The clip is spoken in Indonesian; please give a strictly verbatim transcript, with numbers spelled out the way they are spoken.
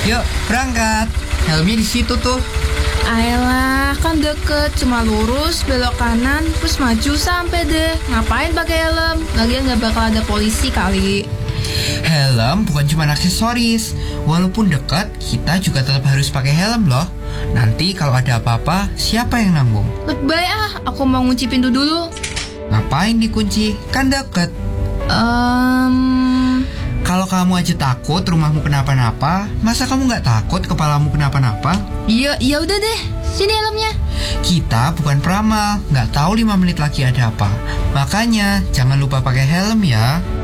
Yuk, berangkat. Helmnya di situ tuh. Ayolah, kan deket, cuma lurus, belok kanan, terus maju sampai deh. Ngapain pakai helm? Lagian nggak bakal ada polisi kali. Helm bukan cuma aksesoris. Walaupun dekat, kita juga tetap harus pakai helm loh. Nanti kalau ada apa-apa, siapa yang nanggung? Lebay ah, aku mau ngunci pintu dulu. Ngapain dikunci? Kan deket. Um, Kalau kamu aja takut rumahmu kenapa-napa, masa kamu nggak takut kepalamu kenapa-napa? Iya, ya udah deh. Sini helmnya. Kita bukan peramal, nggak tahu lima menit lagi ada apa. Makanya jangan lupa pakai helm ya.